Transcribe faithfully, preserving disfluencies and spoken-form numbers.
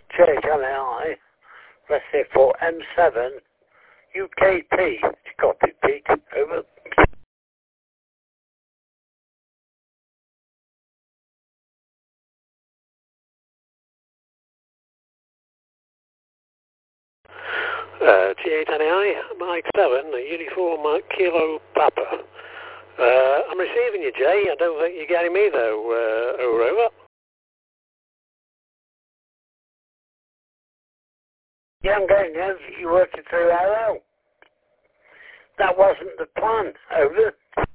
J L I, let's say for M seven, U K P. Copy, Pete. Over. Uh, G eight N A I, Mike seven, Uniform Mike Kilo Papa. Uh, I'm receiving you, Jay. I don't think you're getting me, though. Uh, over, over. Yeah, I'm getting you. You're working through L O. That wasn't the plan. Over.